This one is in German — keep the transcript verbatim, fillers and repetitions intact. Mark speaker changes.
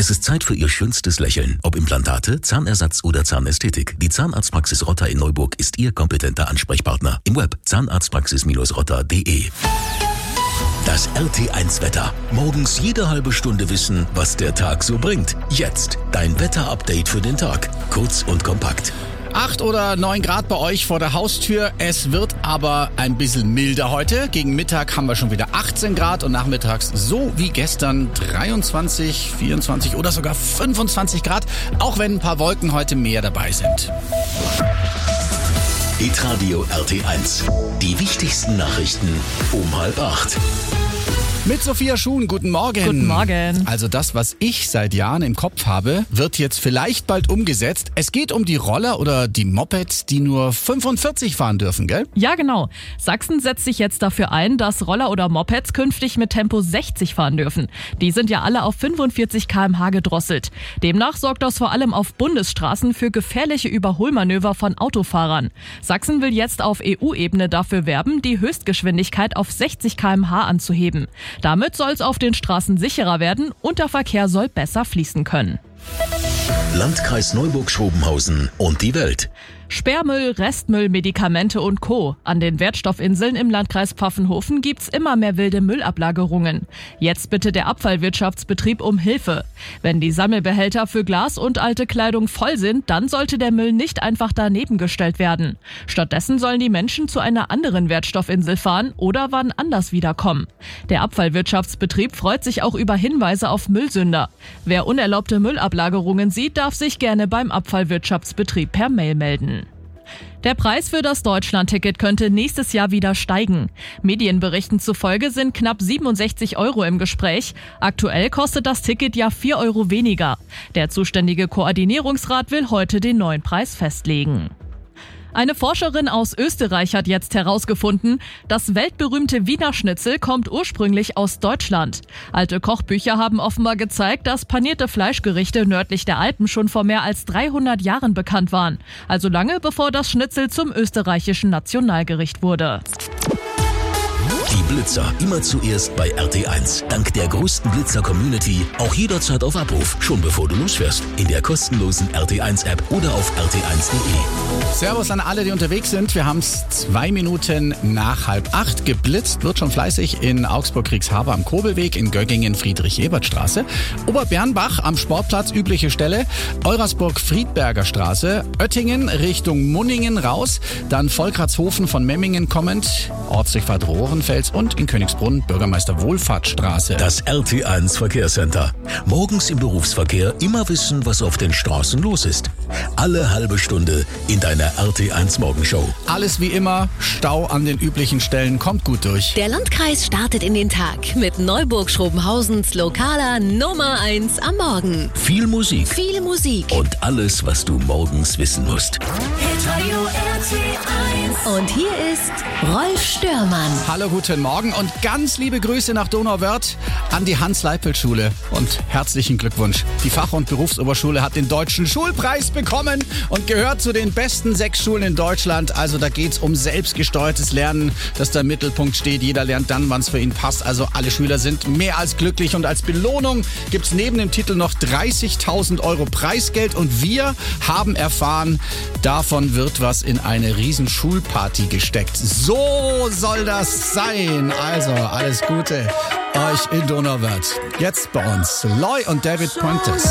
Speaker 1: Es ist Zeit für Ihr schönstes Lächeln. Ob Implantate, Zahnersatz oder Zahnästhetik. Die Zahnarztpraxis Rotter in Neuburg ist Ihr kompetenter Ansprechpartner. Im Web zahnarztpraxis rotter punkt de. Das R T eins Wetter. Morgens jede halbe Stunde wissen, was der Tag so bringt. Jetzt dein Wetterupdate für den Tag. Kurz und kompakt.
Speaker 2: acht oder neun Grad bei euch vor der Haustür. Es wird aber ein bisschen milder heute. Gegen Mittag haben wir schon wieder achtzehn Grad und nachmittags so wie gestern dreiundzwanzig, vierundzwanzig oder sogar fünfundzwanzig Grad. Auch wenn ein paar Wolken heute mehr dabei sind.
Speaker 1: Hitradio R T eins. Die wichtigsten Nachrichten um halb acht.
Speaker 2: Mit Sophia Schuhn, guten Morgen.
Speaker 3: Guten Morgen.
Speaker 2: Also das, was ich seit Jahren im Kopf habe, wird jetzt vielleicht bald umgesetzt. Es geht um die Roller oder die Mopeds, die nur fünfundvierzig fahren dürfen, gell?
Speaker 3: Ja, genau. Sachsen setzt sich jetzt dafür ein, dass Roller oder Mopeds künftig mit Tempo sechzig fahren dürfen. Die sind ja alle auf fünfundvierzig Kilometer pro Stunde gedrosselt. Demnach sorgt das vor allem auf Bundesstraßen für gefährliche Überholmanöver von Autofahrern. Sachsen will jetzt auf E U-Ebene dafür werben, die Höchstgeschwindigkeit auf sechzig Kilometer pro Stunde anzuheben. Damit soll es auf den Straßen sicherer werden und der Verkehr soll besser fließen können.
Speaker 1: Landkreis Neuburg-Schrobenhausen und die Welt.
Speaker 3: Sperrmüll, Restmüll, Medikamente und Co. An den Wertstoffinseln im Landkreis Pfaffenhofen gibt's immer mehr wilde Müllablagerungen. Jetzt bittet der Abfallwirtschaftsbetrieb um Hilfe. Wenn die Sammelbehälter für Glas und alte Kleidung voll sind, dann sollte der Müll nicht einfach daneben gestellt werden. Stattdessen sollen die Menschen zu einer anderen Wertstoffinsel fahren oder wann anders wiederkommen. Der Abfallwirtschaftsbetrieb freut sich auch über Hinweise auf Müllsünder. Wer unerlaubte Müllablagerungen sieht, darf sich gerne beim Abfallwirtschaftsbetrieb per Mail melden. Der Preis für das Deutschland-Ticket könnte nächstes Jahr wieder steigen. Medienberichten zufolge sind knapp siebenundsechzig Euro im Gespräch. Aktuell kostet das Ticket ja vier Euro weniger. Der zuständige Koordinierungsrat will heute den neuen Preis festlegen. Eine Forscherin aus Österreich hat jetzt herausgefunden, das weltberühmte Wiener Schnitzel kommt ursprünglich aus Deutschland. Alte Kochbücher haben offenbar gezeigt, dass panierte Fleischgerichte nördlich der Alpen schon vor mehr als dreihundert Jahren bekannt waren. Also lange bevor das Schnitzel zum österreichischen Nationalgericht wurde.
Speaker 1: Die Blitzer immer zuerst bei R T eins. Dank der größten Blitzer-Community auch jederzeit auf Abruf, schon bevor du losfährst. In der kostenlosen R T eins App oder auf r t eins punkt de.
Speaker 2: Servus an alle, die unterwegs sind. Wir haben es zwei Minuten nach halb acht. Geblitzt wird schon fleißig in Augsburg-Kriegshaber am Kobelweg, in Göggingen Friedrich-Ebert-Straße, Oberbernbach am Sportplatz übliche Stelle, Eurasburg-Friedberger Straße, Oettingen Richtung Munningen raus, dann Volkratshofen von Memmingen kommend, Ortsdurchfahrt Rohrenfels und in Königsbrunn Bürgermeister Wohlfahrtsstraße.
Speaker 1: Das R T eins Verkehrscenter. Morgens im Berufsverkehr immer wissen, was auf den Straßen los ist. Alle halbe Stunde in deiner R T eins Morgenshow.
Speaker 2: Alles wie immer, Stau an den üblichen Stellen, kommt gut durch.
Speaker 4: Der Landkreis startet in den Tag mit Neuburg-Schrobenhausens lokaler Nummer eins am Morgen.
Speaker 1: Viel Musik.
Speaker 4: Viel Musik.
Speaker 1: Und alles, was du morgens wissen musst.
Speaker 4: Hitradio R T eins. Und hier ist Rolf Störmann.
Speaker 2: Hallo, guten Morgen und ganz liebe Grüße nach Donauwörth an die Hans-Leipelt-Schule und herzlichen Glückwunsch. Die Fach- und Berufsoberschule hat den Deutschen Schulpreis bekommen und gehört zu den besten sechs Schulen in Deutschland. Also da geht's um selbstgesteuertes Lernen, das da im Mittelpunkt steht. Jeder lernt dann, wann es für ihn passt. Also alle Schüler sind mehr als glücklich und als Belohnung gibt's neben dem Titel noch dreißigtausend Euro Preisgeld und wir haben erfahren, davon wird was in eine riesen Schulparty gesteckt. So soll das sein. Also alles Gute euch in Donauwörth. Jetzt bei uns Loy und David Pointes.